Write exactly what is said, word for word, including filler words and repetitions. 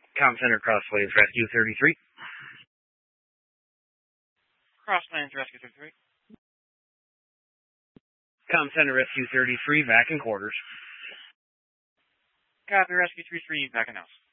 Com Center Crossways Rescue thirty-three. Crosslands Rescue thirty-three. Com Center Rescue thirty-three, back in quarters. Copy, Rescue thirty-three, back in house.